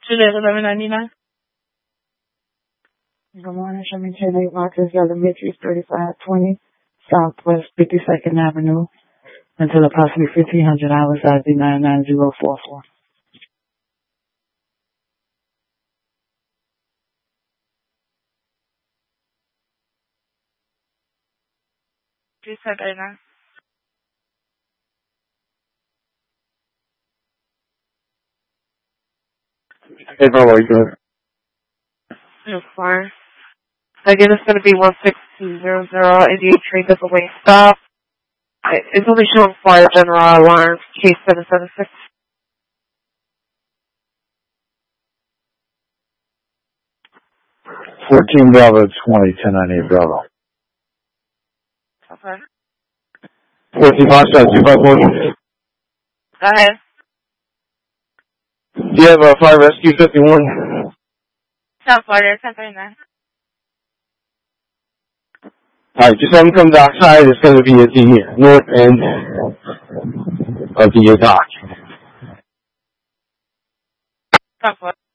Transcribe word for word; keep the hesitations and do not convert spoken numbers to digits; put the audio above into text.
Today, eleven ninety-nine. Good morning, show me ten eight Marcus Elementary, thirty-five twenty Southwest fifty-second Avenue, until approximately fifteen hundred hours, I D nine nine zero four four. Three seven eight nine. Hey, bro, are you good? You're fine. Again, it's going to be one six two zero zero eighty-eight train away stop. It's only showing fire general alarm, case seven seven six. fourteen Bravo twenty, ten ninety-eight Bravo. Okay. fourteen Foxtrot, two five four. Go ahead. Do you have a fire rescue fifty-one? South Florida, ten thirty-nine. Alright, just have them come dockside. It's going to be at the north end of the dock. South Florida.